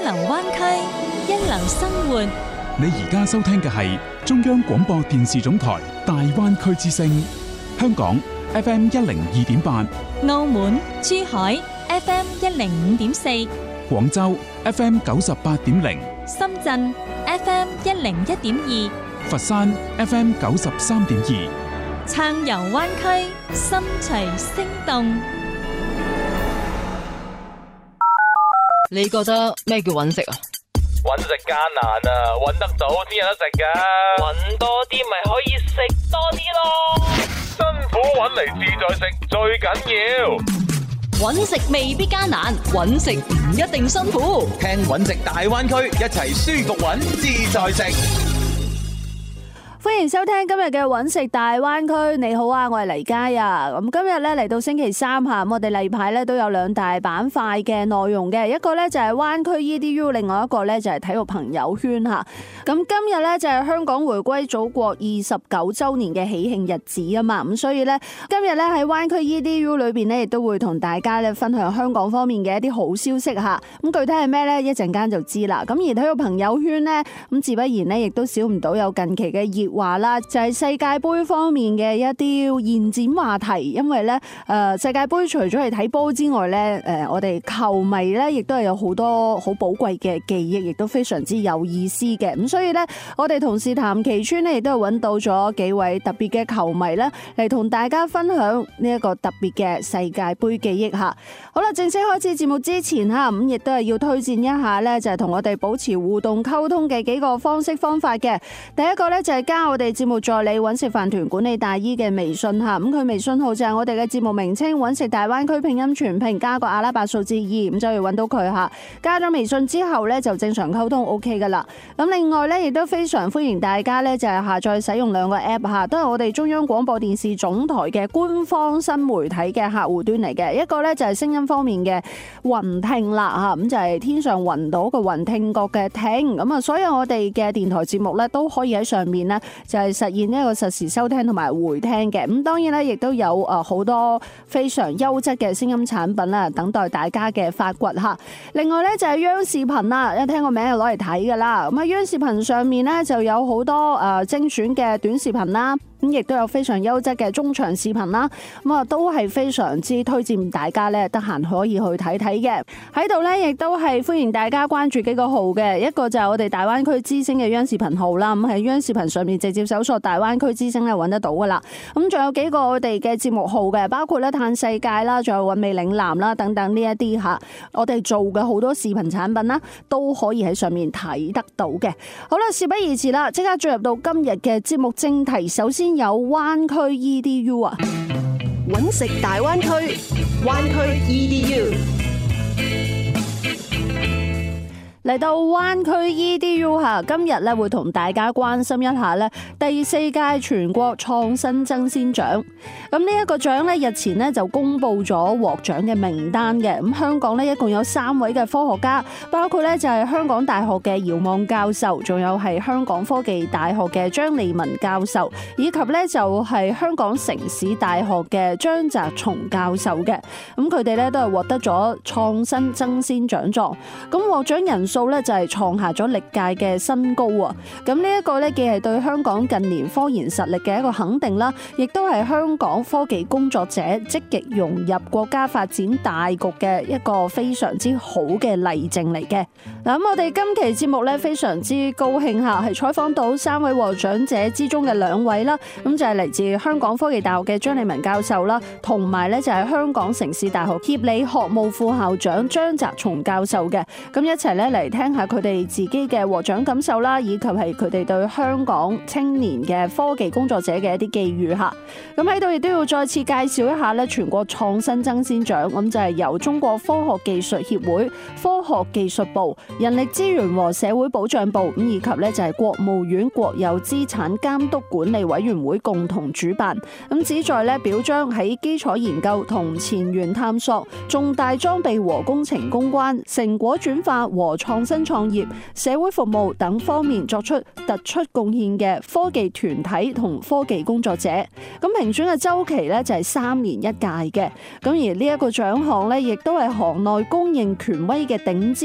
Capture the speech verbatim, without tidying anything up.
流灣區，一流生活。 你而家收聽嘅係中央廣播電視總台大灣區之聲，香港 F M 一零二點八， 澳門、珠海 F M 一零五點四， 廣州 F M 九十八點零， 深圳 F M 一零一點二， 佛山 F M 九十三點二。 暢遊灣區，心隨聲動。 你覺得咩叫揾食啊？ 揾食艱難啊，揾得到先有得食噶。揾多啲咪可以食多啲咯。辛苦揾嚟自在食最緊要。 揾食未必艱難，揾食唔一定辛苦。 聽揾食大灣區，一齊舒服揾自在食。 歡迎收聽今日嘅揾食大灣區。你好啊，我係黎佳啊。咁今日咧嚟到星期三吓，咁我哋例牌咧都有兩大板塊嘅內容嘅，一個咧就係灣區 E D U， 另外一個咧就係體育朋友圈吓。咁今日咧就係香港回歸祖國二十九周年嘅喜慶日子啊嘛，咁所以咧今日咧喺灣區 E D U 裏邊咧亦都會同大家咧分享香港方面嘅一啲好消息吓。咁具體係咩咧？一陣間就知啦。咁而體育朋友圈咧，咁自不然咧亦都少唔到有近期嘅熱話啦，就係世界盃方面嘅一啲延展話題。因為咧，誒世界盃除咗係睇波之外咧，誒我哋球迷咧亦都係有好多好寶貴嘅記憶，亦都非常之有意思嘅。咁所以咧，我哋同事譚其川咧亦都係揾到咗幾位特別嘅球迷咧，嚟同大家分享呢一個特別嘅世界盃記憶吓。好啦，正式開始節目之前吓，咁亦都係要推薦一下咧，就係同我哋保持互動溝通嘅幾個方式方法嘅。第一個咧就係加我哋節目助理揾食飯團管理大姨嘅微信吓，咁佢微信號就係我哋嘅節目名稱揾食大灣區拼音全拼加個阿拉伯數字二，咁就要揾到佢吓。加咗微信之後咧就正常溝通 OK 噶啦。咁另外咧亦都非常歡迎大家咧就係下載使用兩個 app 吓，都係我哋中央廣播電視總台嘅官方新媒體嘅客戶端嚟嘅。一個咧就係聲音方面嘅雲聽啦吓，咁就係天上雲島個雲，聽覺嘅聽。咁啊，所有我哋嘅電台節目咧都可以喺上面咧就係實現呢一個實時收聽同埋回聽嘅。咁當然咧亦都有誒好多非常優質嘅聲音產品啦，等待大家嘅發掘吓。另外咧就係央視頻啦，一聽個名就攞嚟睇噶啦。咁啊央視頻上面咧就有好多誒精選嘅短視頻啦。咁亦都有非常優質嘅中長視頻啦，咁啊都係非常之推薦大家咧，得閒可以去睇睇嘅。喺度咧，亦都係歡迎大家關注幾個號嘅，一個就係我哋大灣區之聲嘅央視頻號啦，咁喺央視頻上面直接搜索大灣區之聲咧揾得到噶啦。咁仲有幾個我哋嘅節目號嘅，包括咧嘆世界啦，仲有韻味嶺南啦等等呢一啲吓，我哋做嘅好多視頻產品啦，都可以喺上面睇得到嘅。好啦，事不宜遲啦，即刻進入到今日嘅節目正題。首先有灣區 E D U 啊， 揾食大灣區，灣區 E D U。 嚟到灣區 E D U 吓，今日咧會同大家關心一下咧第四屆全國創新爭先獎。咁呢一個獎咧日前咧就公布咗獲獎嘅名單嘅。咁香港咧一共有三位嘅科學家，包括咧就係香港大學嘅姚望教授，仲有係香港科技大學嘅張利文教授，以及咧就係香港城市大學嘅張澤松教授嘅。咁佢哋咧都係獲得咗創新爭先獎狀。咁獲獎人數咧就係創下咗歷屆嘅新高啊！咁呢一個咧既係對香港近年科研實力嘅一個肯定啦，亦都係香港科技工作者積極融入國家發展大局嘅一個非常之好嘅例證嚟嘅。嗱，咁我哋今期節目咧非常之高興吓，係採訪到三位獲獎者之中嘅兩位啦，咁就係嚟自香港科技大學嘅張利文教授啦，同埋咧就係香港城市大學協理學務副校長張澤松教授嘅。咁一齊咧嚟聽下佢哋自己嘅獲獎感受啦，以及係佢哋對香港青年嘅科技工作者嘅一啲寄語吓。咁喺度亦都要再次介紹一下咧全國創新爭先獎，咁就係由中國科學技術協會、科學技術部、人力資源和社會保障部，咁以及咧就係國務院國有資產監督管理委員會共同主辦，咁旨在咧表彰喺基礎研究同前沿探索、重大裝備和工程攻關、成果轉化和創新創業、社會服務等方面作出突出貢獻嘅科技團體同科技工作者。咁評選嘅周期咧就係三年一屆嘅，咁而呢一個獎項咧亦都係行內公認權威嘅頂尖